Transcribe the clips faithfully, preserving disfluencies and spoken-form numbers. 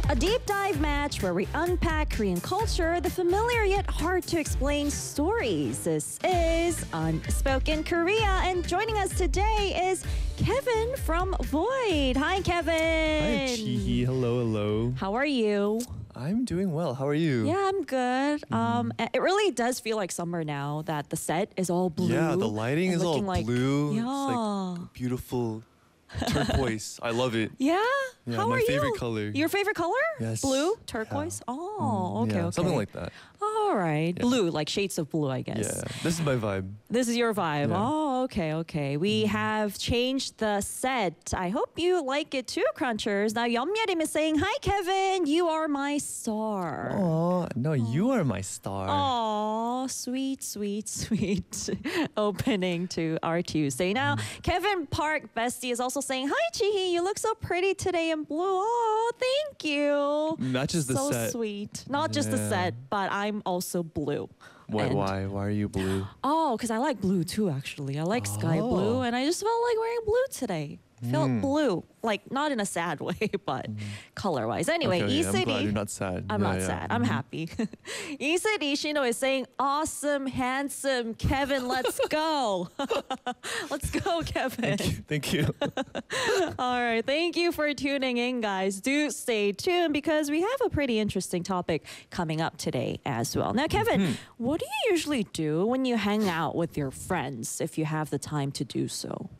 A deep dive match where we unpack Korean culture, the familiar yet hard to explain stories. This is Unspoken Korea, and joining us today is Kevin from Void. Hi, Kevin. Hi, Chihi. Hello, hello. How are you? I'm doing well. How are you? Yeah, I'm good. Mm-hmm. Um, it really does feel like summer now that the set is all blue. Yeah, the lighting and is all looking like- blue. Yeah. It's like beautiful turquoise. I love it. Yeah? Yeah, How my are favorite you? color. Your favorite color? Yes. Blue? Turquoise? Yeah. Oh, Mm, okay, yeah, okay. something like that. All right. Yeah. Blue, like shades of blue, I guess. Yeah, this is my vibe. This is your vibe. Yeah. Oh, okay, okay. We have changed the set. I hope you like it too, Crunchers. Now, Yerim is saying, "Hi, Kevin. You are my star." Oh no, you are my star. Oh, sweet, sweet, sweet opening to our Tuesday. Now, Kevin Park Bestie is also saying, "Hi, Chihi. You look so pretty today in blue." Oh, thank you. Matches the so set. sweet. Not just the Yeah. set, but I'm also blue. Why? And- Why? Why are you blue? Oh, because I like blue too, actually. I like sky blue, Oh. and I just felt like wearing blue today. Felt Mm. blue, like not in a sad way, but color-wise. Anyway, Okay, I'm glad E-City. you're not sad. I'm Yeah, not yeah. sad. I'm Mhm. happy. E-City Shino is saying, "Awesome, handsome Kevin, let's go." Let's go, Kevin. Thank you. Thank you. All right. Thank you for tuning in, guys. Do stay tuned because we have a pretty interesting topic coming up today as well. Now, Kevin, Mm-hmm. what do you usually do when you hang out with your friends if you have the time to do so?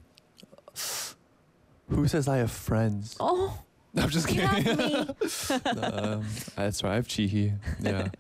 Who says I have friends? Oh, I'm just you kidding. have me. um, that's right. I have Chihi. Yeah.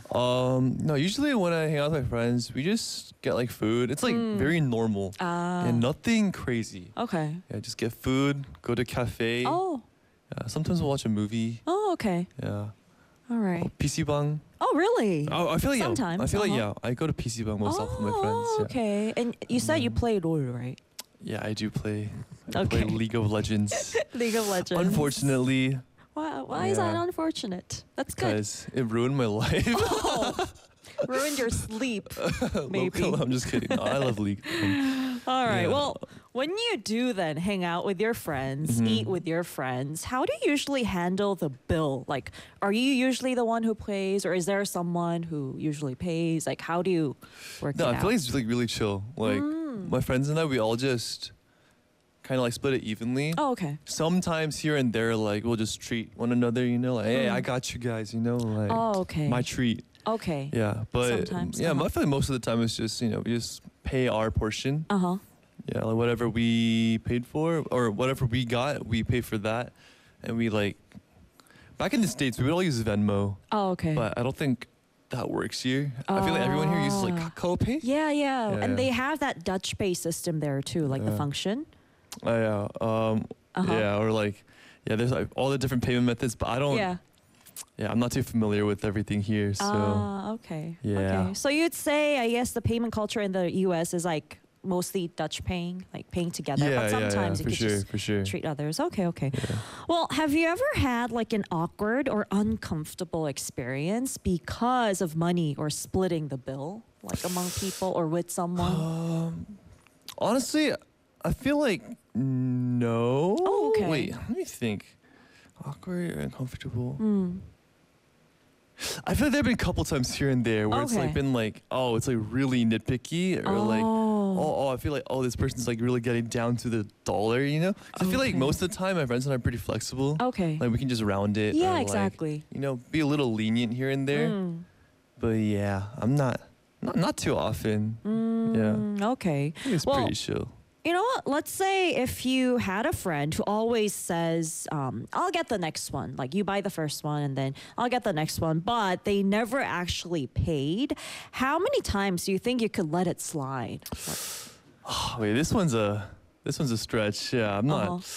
um, no, usually when I hang out with my friends, we just get like food. It's like very normal Hmm. Ah. and nothing crazy. Okay. Yeah, just get food, go to cafe. Oh. Yeah, sometimes we'll watch a movie. Oh, okay. Yeah. All right. Oh, P C bang. Oh, really? Oh, I feel like Sometimes, yeah. I feel like uh-huh. yeah. I go to P C bang most often with my friends. Oh, Yeah. okay. And you said you play role, right? Yeah, I do play. I Okay. play League of Legends. League of Legends. Unfortunately, Why, why is that Yeah. unfortunate? That's good. because it ruined my life. Oh, ruined your sleep. Maybe. Local- I'm just kidding. No, I love League. Um, All right. Yeah. Well, when you do then hang out with your friends, Mhm. eat with your friends, how do you usually handle the bill? Like, are you usually the one who pays, or is there someone who usually pays? Like, how do you work No, it I out? feel like it's like really chill. Like Mm. my friends and I, we all just kind of like split it evenly. Oh, okay. Sometimes here and there, like we'll just treat one another. You know, like hey, Mm. I got you guys. You know, like Oh, okay. my treat. Okay. Yeah, but Sometimes, yeah, uh-huh. I feel like most of the time it's just you know we just pay our portion. Uh huh. Yeah, like whatever we paid for or whatever we got, we pay for that, and we like. Back in the States, we would all use Venmo, Oh, okay. but I don't think that works here. I feel like everyone here uses like Ah. Kakao Pay. yeah, yeah, Yeah, and yeah. they have that Dutch pay system there too, like the Yeah. function. Oh, yeah. Um, Uh-huh. Yeah, or like, yeah, there's like all the different payment methods, but I don't. Yeah. Yeah, I'm not too familiar with everything here, so. Ah, okay. Yeah. Okay. So you'd say, I guess, the payment culture in the U S is like mostly Dutch paying, like paying together. yeah, but yeah, yeah, sometimes you for could sure, just for sure. treat others. Okay, okay. Yeah. Well, have you ever had like an awkward or uncomfortable experience because of money or splitting the bill, like among people or with someone? Um, honestly, I feel like no. Oh, okay. Wait, let me think. Awkward or uncomfortable. Hmm. I feel like there have been a couple times here and there where it's Okay. like been like, oh, it's like really nitpicky or like, Oh. oh, oh, I feel like, oh, this person's like really getting down to the dollar, you know? 'Cause I feel like Okay. most of the time my friends and I are pretty flexible. Okay. Like we can just round it. Yeah, or, like, exactly. you know, be a little lenient here and there. Mm. But yeah, I'm not, not, not too often. Mm, okay. I think it's Well, pretty chill. You know what? Let's say if you had a friend who always says, um, I'll get the next one. Like you buy the first one and then I'll get the next one, but they never actually paid. How many times do you think you could let it slide? Like, Oh, wait, this one's a, this one's a stretch. Yeah, I'm not. Uh-huh.